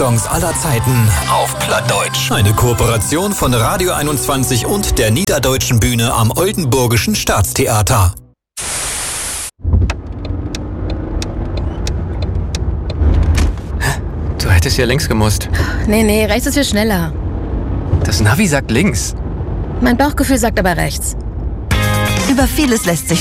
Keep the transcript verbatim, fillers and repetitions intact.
Songs aller Zeiten auf Plattdeutsch. Eine Kooperation von Radio einundzwanzig und der Niederdeutschen Bühne am Oldenburgischen Staatstheater. Du hättest ja links gemusst. Nee, nee, rechts ist viel schneller. Das Navi sagt links. Mein Bauchgefühl sagt aber rechts. Über vieles lässt sich